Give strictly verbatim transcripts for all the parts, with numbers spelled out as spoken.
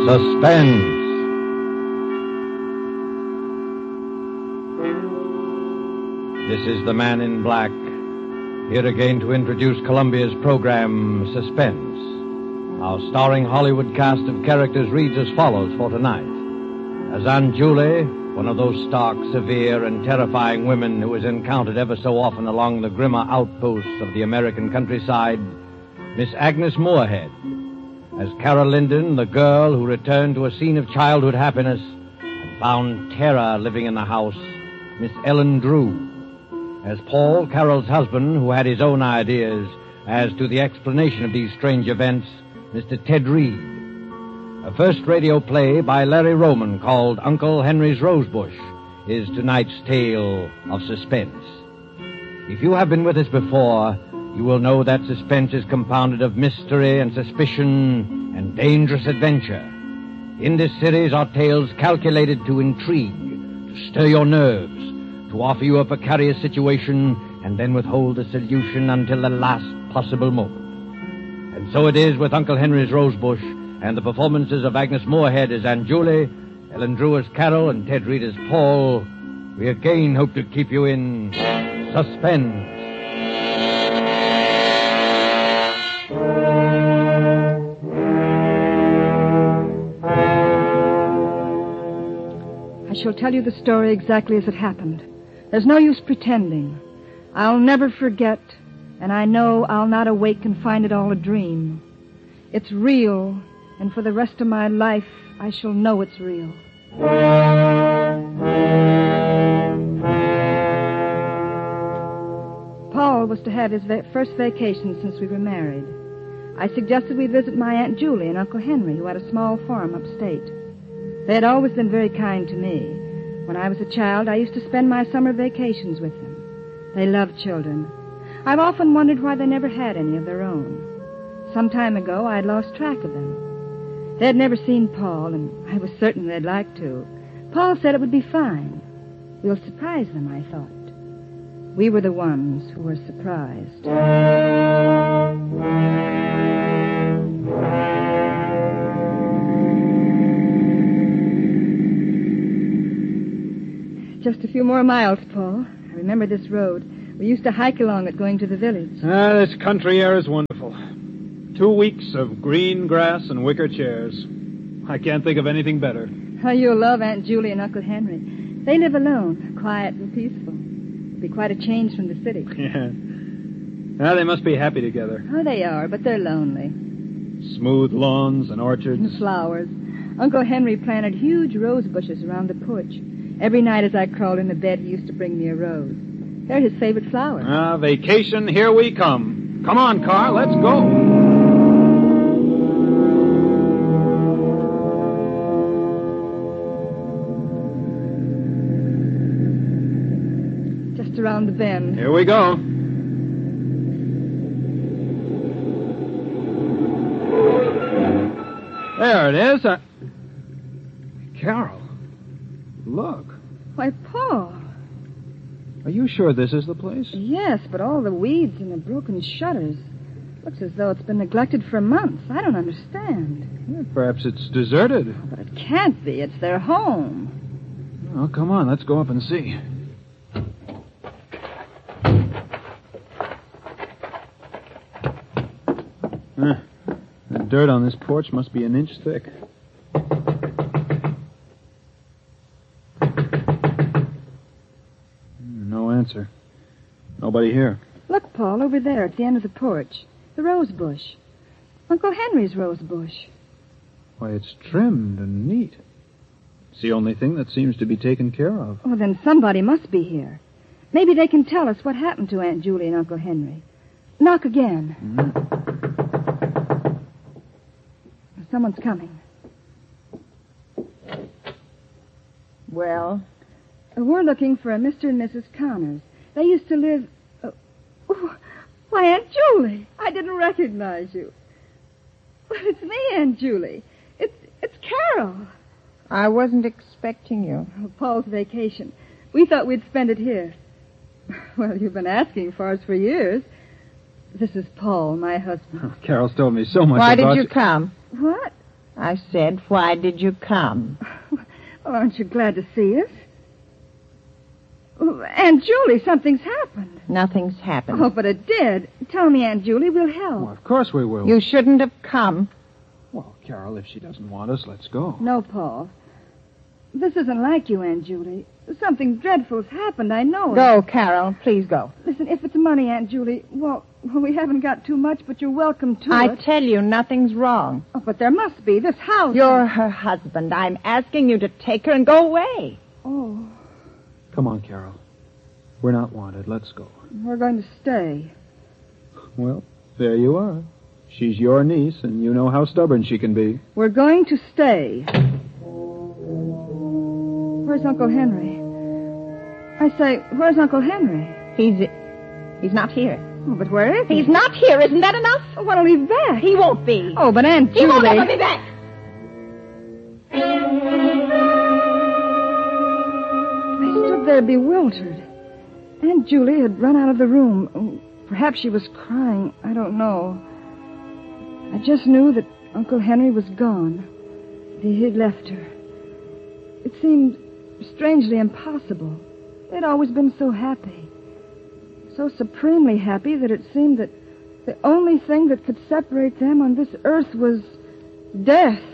Suspense. This is the Man in Black, here again to introduce Columbia's program, Suspense. Our starring Hollywood cast of characters reads as follows for tonight. As Aunt Julie, one of those stark, severe, and terrifying women who is encountered ever so often along the grimmer outposts of the American countryside, Miss Agnes Moorehead. As Carol Linden, the girl who returned to a scene of childhood happiness and found terror living in the house, Miss Ellen Drew. As Paul, Carol's husband, who had his own ideas as to the explanation of these strange events, Mister Ted Reed. A first radio play by Larry Roman called Uncle Henry's Rosebush is tonight's tale of suspense. If you have been with us before, you will know that suspense is compounded of mystery and suspicion and dangerous adventure. In this series are tales calculated to intrigue, to stir your nerves, to offer you a precarious situation and then withhold the solution until the last possible moment. And so it is with Uncle Henry's Rosebush and the performances of Agnes Moorehead as Aunt Julie, Ellen Drew as Carol, and Ted Reed as Paul. We again hope to keep you in suspense. I shall tell you the story exactly as it happened. There's no use pretending. I'll never forget, and I know I'll not awake and find it all a dream. It's real, and for the rest of my life, I shall know it's real. Paul was to have his va- first vacation since we were married. I suggested we visit my Aunt Julie and Uncle Henry, who had a small farm upstate. They had always been very kind to me. When I was a child, I used to spend my summer vacations with them. They loved children. I've often wondered why they never had any of their own. Some time ago, I had lost track of them. They had never seen Paul, and I was certain they'd like to. Paul said it would be fine. We'll surprise them, I thought. We were the ones who were surprised. Just a few more miles, Paul. I remember this road. We used to hike along it going to the village. Ah, this country air is wonderful. Two weeks of green grass and wicker chairs. I can't think of anything better. How you'll love Aunt Julie and Uncle Henry. They live alone, quiet and peaceful. It'll be quite a change from the city. Yeah. Well, they must be happy together. Oh, they are, but they're lonely. Smooth lawns and orchards. And flowers. Uncle Henry planted huge rose bushes around the porch. Every night as I crawled into bed, he used to bring me a rose. They're his favorite flowers. Ah, vacation, here we come. Come on, car, let's go. Just around the bend. Here we go. There it is. Uh... Carol, look. Why, Paul. Are you sure this is the place? Yes, but all the weeds and the broken shutters. Looks as though it's been neglected for months. I don't understand. Yeah, perhaps it's deserted. Oh, but it can't be. It's their home. Oh, come on. Let's go up and see. Uh, the dirt on this porch must be an inch thick. No answer. Nobody here. Look, Paul, over there at the end of the porch. The rose bush. Uncle Henry's rose bush. Why, it's trimmed and neat. It's the only thing that seems to be taken care of. Oh, then somebody must be here. Maybe they can tell us what happened to Aunt Julie and Uncle Henry. Knock again. Mm-hmm. Someone's coming. Well? Uh, we're looking for a Mister and Missus Connors. They used to live... Uh, oh, why, Aunt Julie, I didn't recognize you. Well, it's me, Aunt Julie. It's it's Carol. I wasn't expecting you. Oh, Paul's vacation. We thought we'd spend it here. Well, you've been asking for us for years. This is Paul, my husband. Oh, Carol's told me so much Why about did you come? What? I said, why did you come? Well, aren't you glad to see us? Oh, Aunt Julie, something's happened. Nothing's happened. Oh, but it did. Tell me, Aunt Julie, we'll help. Well, of course we will. You shouldn't have come. Well, Carol, if she doesn't want us, let's go. No, Paul. This isn't like you, Aunt Julie. Something dreadful's happened, I know. Go, Carol. Please go. Listen, if it's money, Aunt Julie, well, well, we haven't got too much, but you're welcome to I it. tell you, nothing's wrong. Oh, but there must be. This house... You're her husband. I'm asking you to take her and go away. Oh, Come on, Carol. We're not wanted. Let's go. we're going to stay. Well, there you are. She's your niece, and you know how stubborn she can be. We're going to stay. Where's Uncle Henry? I say, where's Uncle Henry? He's... He's not here. Oh, but where is he? He's not here. Isn't that enough? Oh, when'll he be back? He won't be. Oh, but Aunt He Julie... won't ever be back. I stood there bewildered. Aunt Julie had run out of the room. Oh, perhaps she was crying. I don't know. I just knew that Uncle Henry was gone. He had left her. It seemed strangely impossible. They'd always been so happy. So supremely happy that it seemed that the only thing that could separate them on this earth was death.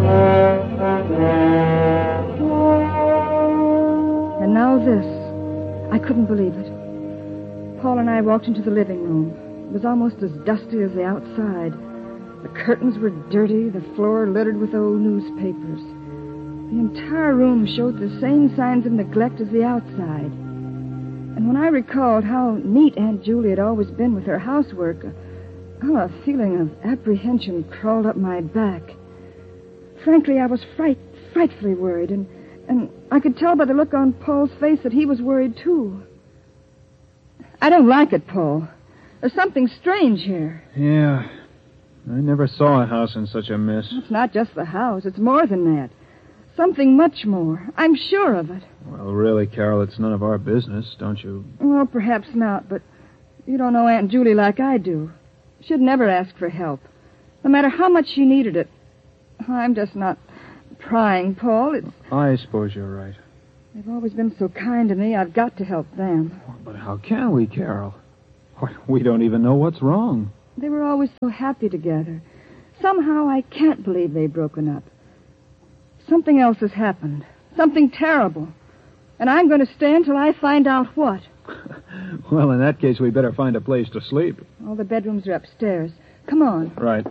And now this. I couldn't believe it. Paul and I walked into the living room. It was almost as dusty as the outside. The curtains were dirty, the floor littered with old newspapers. The entire room showed the same signs of neglect as the outside. And when I recalled how neat Aunt Julie had always been with her housework, oh, a feeling of apprehension crawled up my back. Frankly, I was fright, frightfully worried, and, and I could tell by the look on Paul's face that he was worried, too. I don't like it, Paul. There's something strange here. Yeah. I never saw a house in such a mess. It's not just the house. It's more than that. Something much more. I'm sure of it. Well, really, Carol, it's none of our business, don't you? Well, perhaps not, but you don't know Aunt Julie like I do. She'd never ask for help, no matter how much she needed it. I'm just not prying, Paul. It's... I suppose you're right. They've always been so kind to me. I've got to help them. But how can we, Carol? We don't even know what's wrong. They were always so happy together. Somehow I can't believe they've broken up. Something else has happened. Something terrible. And I'm going to stay until I find out what. Well, in that case, we better find a place to sleep. All the bedrooms are upstairs. Come on. Right.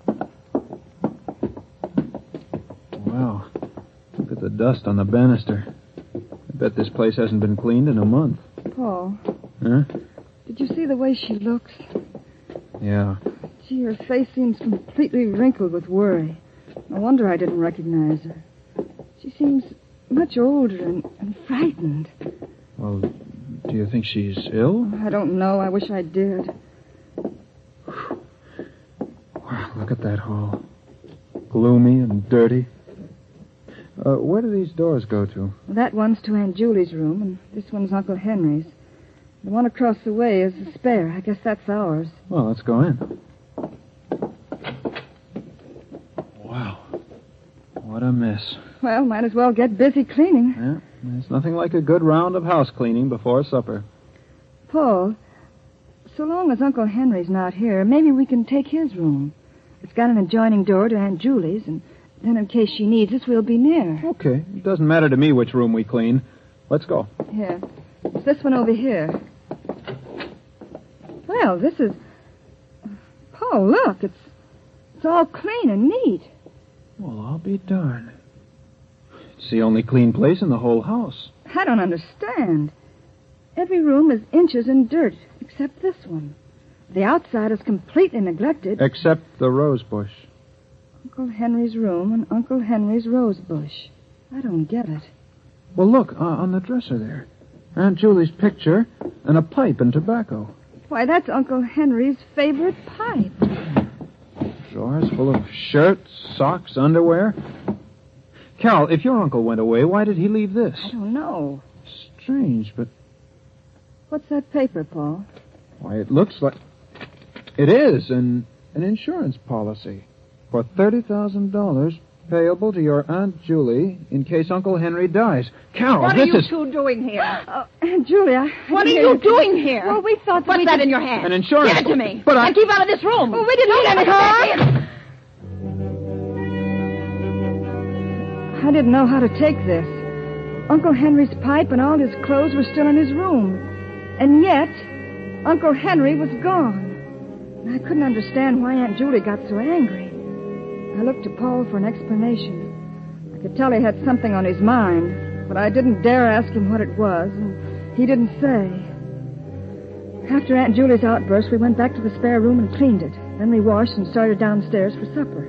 Wow. Look at the dust on the banister. I bet this place hasn't been cleaned in a month. Paul. Huh? Did you see the way she looks? Yeah. Gee, her face seems completely wrinkled with worry. No wonder I didn't recognize her. She seems much older and, and frightened. Well, do you think she's ill? I don't know. I wish I did. Wow, look at that hall. Gloomy and dirty. Uh, where do these doors go to? Well, that one's to Aunt Julie's room, and this one's Uncle Henry's. The one across the way is the spare. I guess that's ours. Well, let's go in. Wow. What a mess. Well, might as well get busy cleaning. Yeah, there's nothing like a good round of house cleaning before supper. Paul, so long as Uncle Henry's not here, maybe we can take his room. It's got an adjoining door to Aunt Julie's, and then in case she needs us, we'll be near. Okay. It doesn't matter to me which room we clean. Let's go. Here. It's this one over here. Well, this is... Paul, look. It's it's all clean and neat. Well, I'll be darned. It's the only clean place in the whole house. I don't understand. Every room is inches in dirt, except this one. The outside is completely neglected. Except the rose bush. Uncle Henry's room and Uncle Henry's rose bush. I don't get it. Well, look, uh, on the dresser there. Aunt Julie's picture and a pipe and tobacco. Why, that's Uncle Henry's favorite pipe. Drawers full of shirts, socks, underwear. Carol, if your uncle went away, why did he leave this? I don't know. Strange, but... What's that paper, Paul? Why, it looks like... It is an, an insurance policy for thirty thousand dollars payable to your Aunt Julie in case Uncle Henry dies. Carol, What this are you is... two doing here? Oh, Aunt Julia. I What are didn't you mean to- doing here? Well, we thought that What's we that could- in your hand? An insurance... Give it to me. But I... And keep out of this room. Well, we didn't mean any harm. I didn't know how to take this. Uncle Henry's pipe and all his clothes were still in his room. And yet, Uncle Henry was gone. And I couldn't understand why Aunt Julie got so angry. I looked to Paul for an explanation. I could tell he had something on his mind, but I didn't dare ask him what it was, and he didn't say. After Aunt Julie's outburst, we went back to the spare room and cleaned it. Then we washed and started downstairs for supper.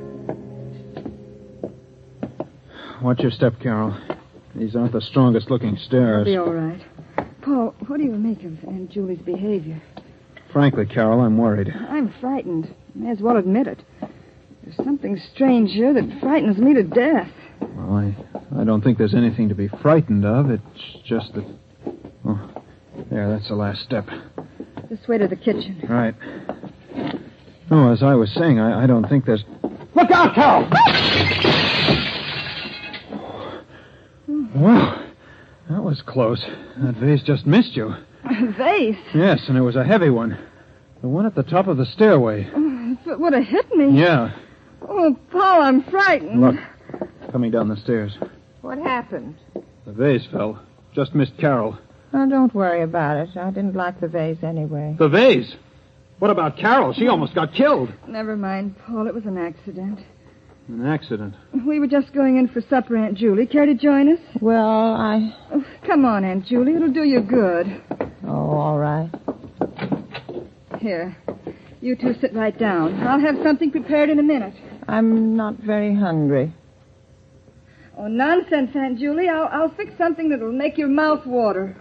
Watch your step, Carol. These aren't the strongest-looking stairs. Be all right. Paul, what do you make of Aunt Julie's behavior? Frankly, Carol, I'm worried. I'm frightened. May as well admit it. There's something strange here that frightens me to death. Well, I, I don't think there's anything to be frightened of. It's just that... Oh, there, that's the last step. This way to the kitchen. Right. Oh, as I was saying, I, I don't think there's... Look out, Carol! Well, that was close. That vase just missed you. A vase? Yes, and it was a heavy one. The one at the top of the stairway. Oh, if it would have hit me. Yeah. Oh, Paul, I'm frightened. Look, coming down the stairs. What happened? The vase fell. Just missed Carol. Oh, don't worry about it. I didn't like the vase anyway. The vase? What about Carol? She almost got killed. Never mind, Paul. It was an accident. An accident. We were just going in for supper, Aunt Julie. Care to join us? Well, I... Oh, come on, Aunt Julie. It'll do you good. Oh, all right. Here. You two sit right down. I'll have something prepared in a minute. I'm not very hungry. Oh, nonsense, Aunt Julie. I'll, I'll fix something that'll make your mouth water.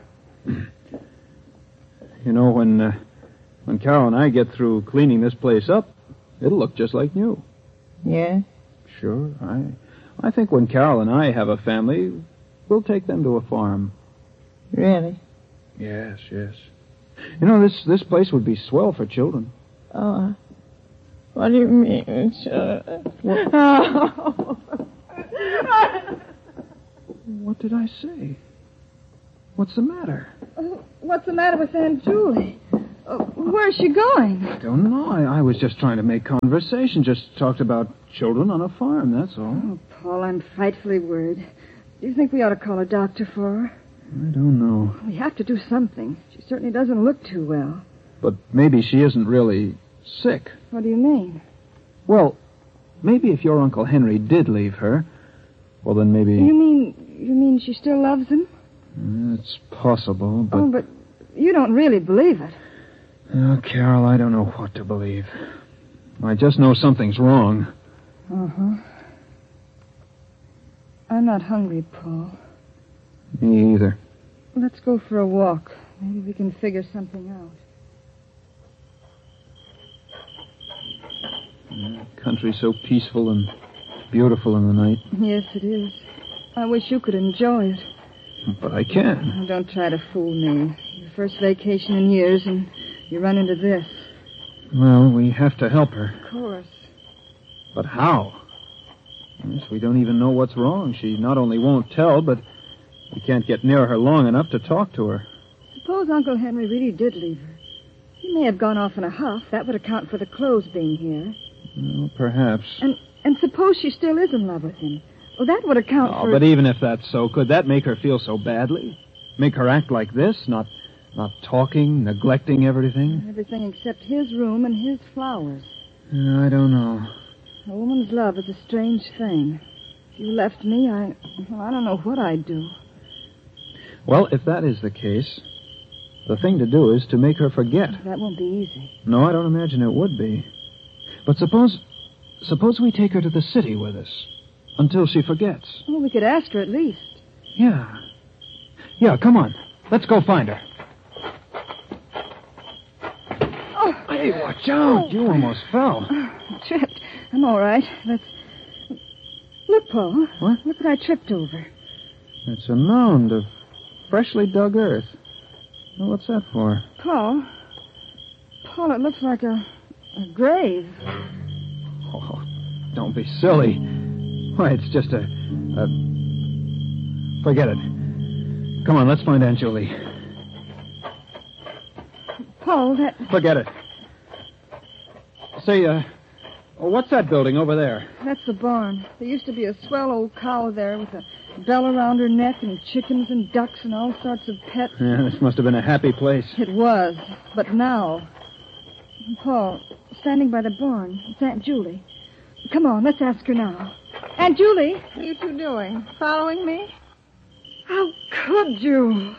You know, when uh, when Carol and I get through cleaning this place up, it'll look just like new. Yeah? Sure. I I think when Carol and I have a family, we'll take them to a farm. Really? Yes, yes. You know, this, this place would be swell for children. Oh, what do you mean? Uh, oh. What did I say? What's the matter? Oh, what's the matter with Aunt Julie? Oh, where's she going? I don't know. I, I was just trying to make conversation. Just talked about children on a farm, that's all. Oh, Paul, I'm frightfully worried. Do you think we ought to call a doctor for her? I don't know. We have to do something. She certainly doesn't look too well. But maybe she isn't really sick. What do you mean? Well, maybe if your Uncle Henry did leave her, well, then maybe... You mean, you mean she still loves him? It's possible, but... Oh, but you don't really believe it. Oh, Carol, I don't know what to believe. I just know something's wrong. Uh-huh. I'm not hungry, Paul. Me either. Let's go for a walk. Maybe we can figure something out. The country's so peaceful and beautiful in the night. Yes, it is. I wish you could enjoy it. But I can. Oh, don't try to fool me. Your first vacation in years, and you run into this. Well, we have to help her. Of course. But how? Yes, we don't even know what's wrong. She not only won't tell, but we can't get near her long enough to talk to her. Suppose Uncle Henry really did leave her. He may have gone off in a huff. That would account for the clothes being here. Well, perhaps. And and suppose she still is in love with him. Well, that would account Oh, for... but even if that's so, could that make her feel so badly? Make her act like this? Not not talking, neglecting everything? Everything except his room and his flowers. Uh, I don't know. A woman's love is a strange thing. If you left me, I... Well, I don't know what I'd do. Well, if that is the case, the thing to do is to make her forget. That won't be easy. No, I don't imagine it would be. But suppose... Suppose we take her to the city with us. Until she forgets. Well, we could ask her at least. Yeah. Yeah, come on. Let's go find her. Oh! Hey, watch out. Oh. You almost fell. I tripped. I'm all right. Let's... Look, Paul. What? Look what I tripped over. It's a mound of freshly dug earth. Well, what's that for? Paul? Paul, it looks like a... a grave. Oh, don't be silly. Why, it's just a... a... Forget it. Come on, let's find Aunt Julie. Paul, that... Forget it. Say, uh... what's that building over there? That's the barn. There used to be a swell old cow there with a bell around her neck and chickens and ducks and all sorts of pets. Yeah, this must have been a happy place. It was, but now... Paul, standing by the barn, it's Aunt Julie. Come on, let's ask her now. Aunt Julie! What are you two doing? Following me? How could you?